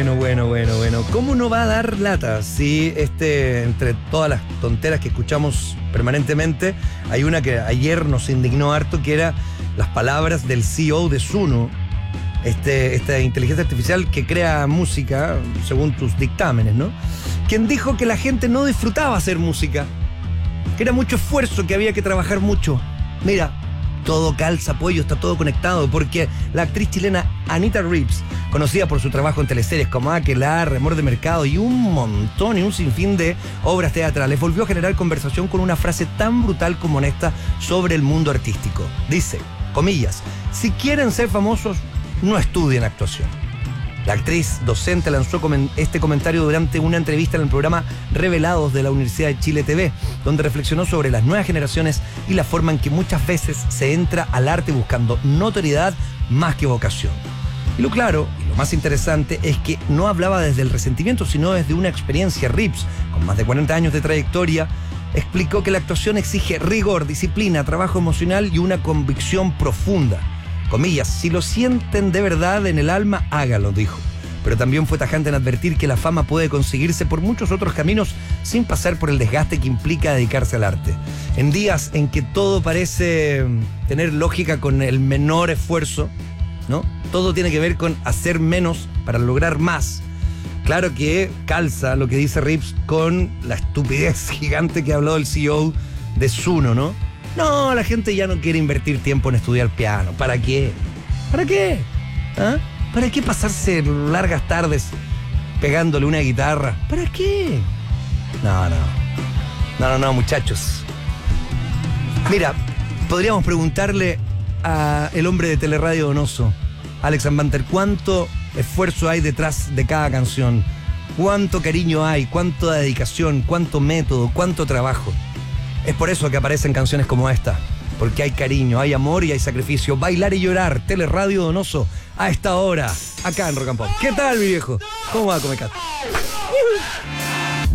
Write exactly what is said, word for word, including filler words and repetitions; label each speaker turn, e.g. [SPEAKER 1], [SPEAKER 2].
[SPEAKER 1] Bueno, bueno, bueno, bueno. ¿Cómo no va a dar lata si este, entre todas las tonteras que escuchamos permanentemente, hay una que ayer nos indignó harto, que era las palabras del C E O de Suno, este, esta inteligencia artificial que crea música según tus dictámenes, ¿no? Quien dijo que la gente no disfrutaba hacer música, que era mucho esfuerzo, que había que trabajar mucho. Mira, todo calza, pollo, está todo conectado, porque la actriz chilena Anita Reeves, conocida por su trabajo en teleseries como Aquelarre, Amor de Mercado y un montón y un sinfín de obras teatrales, volvió a generar conversación con una frase tan brutal como honesta sobre el mundo artístico. Dice, comillas, si quieren ser famosos, no estudien actuación. La actriz docente lanzó este comentario durante una entrevista en el programa Revelados de la Universidad de Chile T V, donde reflexionó sobre las nuevas generaciones y la forma en que muchas veces se entra al arte buscando notoriedad más que vocación. Y lo claro, y lo más interesante, es que no hablaba desde el resentimiento, sino desde una experiencia. Reeves, con más de cuarenta años de trayectoria, explicó que la actuación exige rigor, disciplina, trabajo emocional y una convicción profunda. Comillas, si lo sienten de verdad en el alma, hágalo, dijo. Pero también fue tajante en advertir que la fama puede conseguirse por muchos otros caminos sin pasar por el desgaste que implica dedicarse al arte. En días en que todo parece tener lógica con el menor esfuerzo, ¿no? Todo tiene que ver con hacer menos para lograr más. Claro que calza lo que dice Reeves con la estupidez gigante que ha hablado el C E O de Suno, ¿no? No, la gente ya no quiere invertir tiempo en estudiar piano. ¿Para qué? ¿Para qué? ¿Ah? ¿Para qué pasarse largas tardes pegándole una guitarra? ¿Para qué? No, no. No, no, no, muchachos. Mira, podríamos preguntarle a el hombre de Teleradio Donoso, Alex Ambanter, cuánto esfuerzo hay detrás de cada canción, cuánto cariño hay, cuánta dedicación, cuánto método, cuánto trabajo. Es por eso que aparecen canciones como esta, porque hay cariño, hay amor y hay sacrificio. Bailar y llorar, Teleradio Donoso, a esta hora, acá en Rock and Pop. ¿Qué tal, mi viejo? ¿Cómo va, Comecat?